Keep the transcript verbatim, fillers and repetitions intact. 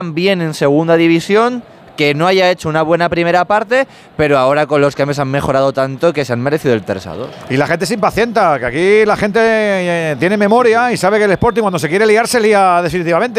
bien en segunda división, que no haya hecho una buena primera parte, pero ahora con los cambios han mejorado tanto que se han merecido el tres a dos. Y la gente se impacienta, que aquí la gente eh, tiene memoria y sabe que el Sporting cuando se quiere liar se lía definitivamente.